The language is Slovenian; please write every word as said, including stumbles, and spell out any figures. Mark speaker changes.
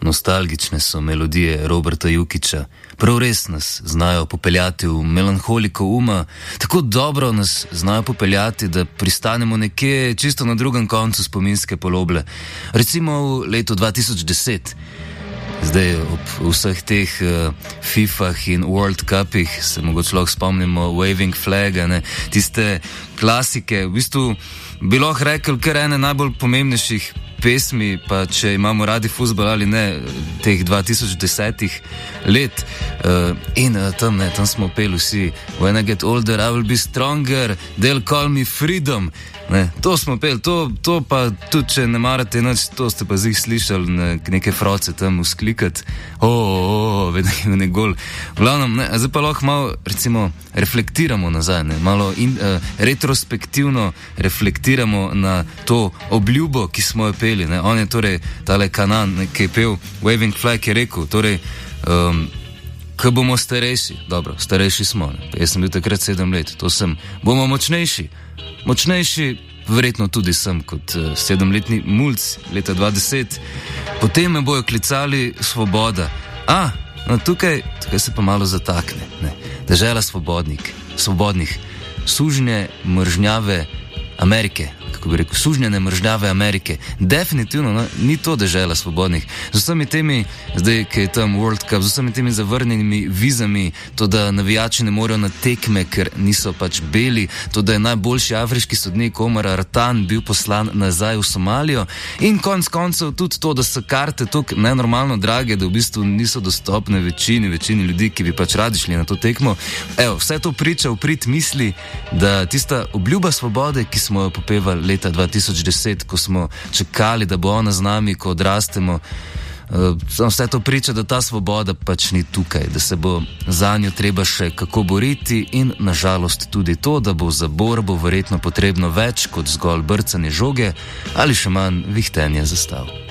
Speaker 1: nostalgične so melodije Roberta Jukića. Prav res nas znajo popeljati v melanholiko uma, tako dobro nas znajo popeljati, da pristanemo nekje čisto na drugem koncu spominske poloble. Recimo v letu dva tisoč deset. Zdaj ob vseh teh uh, fifah in World Cupih se mogoče lahko spomnimo Waving Flag, ne, tiste klasike, v bistvu bi lahko rekel kar ene najbolj pomembnejših pesmi, pa če imamo radi fuzbol ali ne, teh dva tisoč desetih let. Uh, in uh, tam, ne, tam smo peli vsi When I get older, I will be stronger, they'll call me freedom. Ne, to smo peli, to, to pa tudi, če ne marate nič, to ste pa zih slišali ne, neke froce tam usklikati. O, o, o, vedno ne gol. V glavnem, ne, zdaj pa lahko malo, recimo, reflektiramo nazaj, ne, malo in, uh, retrospektivno reflektiramo na to obljubo, ki smo jo peli. Ne. On je torej, tale Kanan, ne, ki je pel Waving Flag, je rekel, torej, um, ko bomo starejši, dobro, starejši smo, ne, jaz sem bil takrat sedem let, to sem, bomo močnejši. Močnejši, verjetno tudi sem kot uh, sedemletni mulc leta dva deset. Potem me bojo klicali Svoboda. A, no tukaj, tukaj se pa malo zatakne. Ne. Dežela svobodnik, svobodnih, sužnje mržnjave Amerike, kako bi rekel, sužnjene mržnjave Amerike. Definitivno, no, ni to dežela svobodnih. Z vsemi temi, zdaj, ki je tam World Cup, z vsemi temi zavrnjenimi vizami, to, da navijači ne morejo na tekme, ker niso pač beli, to, da je najboljši afriški sodnik Omar Artan bil poslan nazaj v Somalijo in konc koncev tudi to, da so karte tukaj nenormalno drage, da v bistvu niso dostopne večini, večini ljudi, ki bi pač radi šli na to tekmo. Evo, vse to priča v prid misli, da tista obljuba svobode, ki smo jo popevali leta dva tisoč deset, ko smo čakali, da bo ona z nami, ko odrastemo, uh, vse to priča, da ta svoboda pač ni tukaj, da se bo za njo treba še kako boriti in nažalost tudi to, da bo za borbo verjetno potrebno več kot zgolj brcanje žoge ali še manj vihtenje zastav.